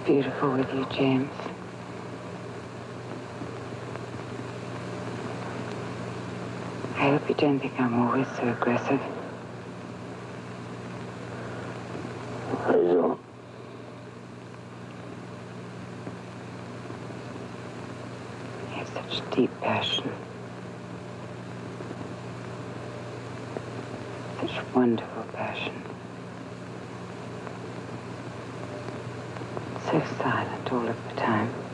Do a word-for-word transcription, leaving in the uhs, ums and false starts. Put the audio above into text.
beautiful with you, James. I hope you don't think I'm always so aggressive. I don't. You have such deep passion. Such wonderful passion. So silent all of the time.